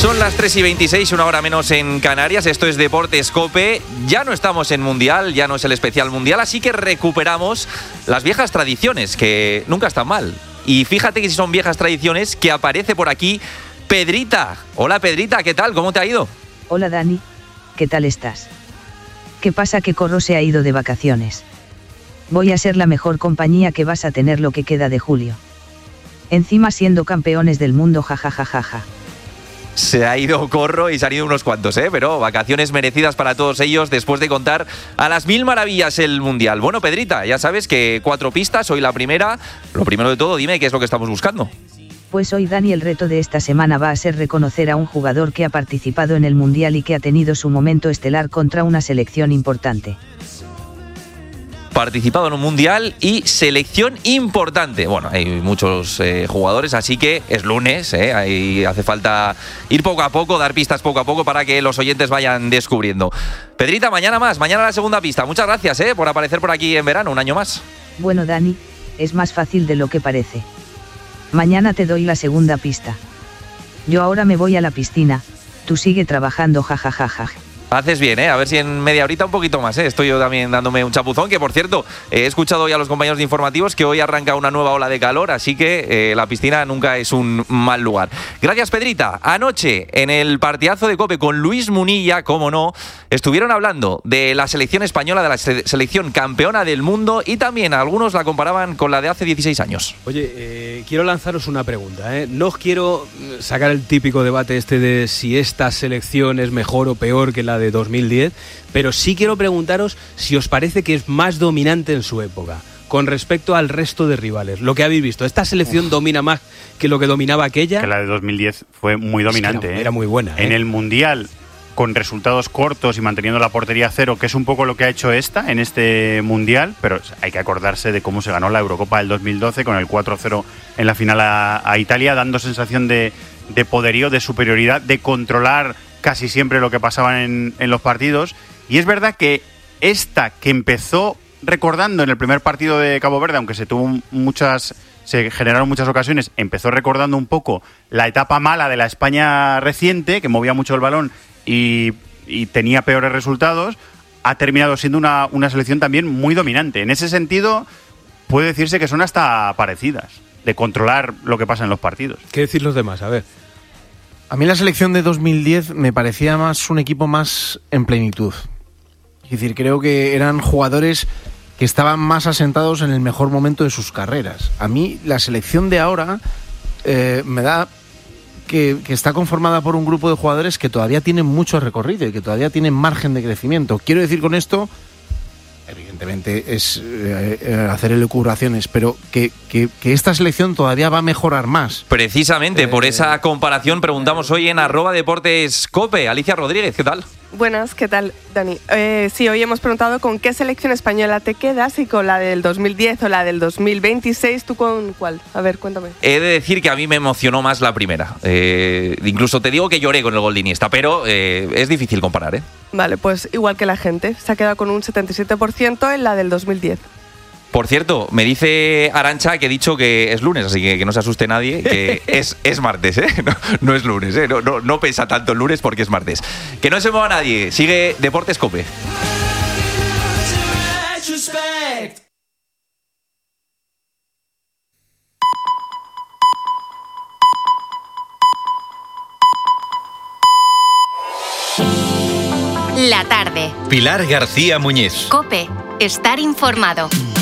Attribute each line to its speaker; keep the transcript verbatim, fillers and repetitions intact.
Speaker 1: Son las tres y veintiséis, una hora menos en Canarias. Esto es Deportes COPE. Ya no estamos en Mundial, ya no es el especial Mundial, así que recuperamos las viejas tradiciones, que nunca están mal. Y fíjate que si son viejas tradiciones, que aparece por aquí Pedrita. Hola Pedrita, ¿qué tal? ¿Cómo te ha ido?
Speaker 2: Hola Dani, ¿qué tal estás? ¿Qué pasa que Corro se ha ido de vacaciones? Voy a ser la mejor compañía que vas a tener lo que queda de julio. Encima siendo campeones del mundo, jajajajaja.
Speaker 1: Se ha ido Corro y se han ido unos cuantos, ¿eh? Pero vacaciones merecidas para todos ellos después de contar a las mil maravillas el Mundial. Bueno, Pedrita, ya sabes que cuatro pistas, hoy la primera. Lo primero de todo, dime qué es lo que estamos buscando.
Speaker 2: Pues hoy, Dani, el reto de esta semana va a ser reconocer a un jugador que ha participado en el Mundial y que ha tenido su momento estelar contra una selección importante.
Speaker 1: Participado en un Mundial y selección importante. Bueno, hay muchos eh, jugadores, así que es lunes, ¿eh? Ahí hace falta ir poco a poco, dar pistas poco a poco para que los oyentes vayan descubriendo. Pedrita, mañana más, mañana la segunda pista. Muchas gracias ¿eh? por aparecer por aquí en verano, un año más.
Speaker 2: Bueno, Dani, es más fácil de lo que parece. Mañana te doy la segunda pista. Yo ahora me voy a la piscina, tú sigue trabajando, jajajaja.
Speaker 1: Haces bien, ¿eh? A ver si en media horita un poquito más, ¿eh? Estoy yo también dándome un chapuzón, que por cierto, eh, he escuchado ya a los compañeros de informativos que hoy arranca una nueva ola de calor, así que eh, la piscina nunca es un mal lugar. Gracias, Pedrita. Anoche, en el partidazo de COPE con Luis Munilla, cómo no, estuvieron hablando de la selección española, de la se- selección campeona del mundo, y también algunos la comparaban con la de hace dieciséis años.
Speaker 3: Oye, eh, quiero lanzaros una pregunta, ¿eh? No os quiero sacar el típico debate este de si esta selección es mejor o peor que la de dos mil diez, pero sí quiero preguntaros si os parece que es más dominante en su época con respecto al resto de rivales. Lo que habéis visto, ¿esta selección Uf. domina más que lo que dominaba aquella?
Speaker 4: Que la de dos mil diez fue muy dominante.
Speaker 3: Es que era,
Speaker 4: ¿eh?
Speaker 3: era muy buena.
Speaker 4: En
Speaker 3: ¿eh?
Speaker 4: el Mundial, con resultados cortos y manteniendo la portería cero, que es un poco lo que ha hecho esta en este Mundial, pero hay que acordarse de cómo se ganó la Eurocopa del dos mil doce con el cuatro cero en la final a, a Italia, dando sensación de, de poderío, de superioridad, de controlar casi siempre lo que pasaba en, en los partidos. Y es verdad que esta que empezó recordando en el primer partido de Cabo Verde, aunque se tuvo muchas, se generaron muchas ocasiones, empezó recordando un poco la etapa mala de la España reciente, que movía mucho el balón y, y tenía peores resultados, ha terminado siendo una, una selección también muy dominante. En ese sentido, puede decirse que son hasta parecidas, de controlar lo que pasa en los partidos.
Speaker 3: ¿Qué decir los demás? A ver.
Speaker 5: A mí la selección de dos mil diez me parecía más un equipo más en plenitud. Es decir, creo que eran jugadores que estaban más asentados en el mejor momento de sus carreras. A mí la selección de ahora eh, me da que, que está conformada por un grupo de jugadores que todavía tienen mucho recorrido y que todavía tienen margen de crecimiento. Quiero decir con esto, evidentemente es eh, hacer elucubraciones, pero que, que, que esta selección todavía va a mejorar más.
Speaker 1: Precisamente
Speaker 5: eh,
Speaker 1: por esa comparación preguntamos hoy en arroba Deportes Cope. Alicia Rodríguez, ¿qué tal?
Speaker 6: Buenas, ¿qué tal, Dani? Eh, sí, hoy hemos preguntado con qué selección española te quedas, y con la del dos mil diez o la del dos mil veintiséis, ¿tú con cuál? A ver, cuéntame.
Speaker 1: He de decir que a mí me emocionó más la primera. Eh, incluso te digo que lloré con el gol de Iniesta, pero eh, es difícil comparar, ¿eh?
Speaker 6: Vale, pues igual que la gente, se ha quedado con un setenta y siete por ciento en la del dos mil diez.
Speaker 1: Por cierto, me dice Arantxa que he dicho que es lunes, así que que no se asuste nadie, que es, es martes, ¿eh? No, no es lunes, ¿eh? No, no, no pesa tanto el lunes porque es martes. Que no se mueva nadie, sigue Deportes Cope.
Speaker 7: La tarde.
Speaker 8: Pilar García Muñiz.
Speaker 7: COPE. Estar informado.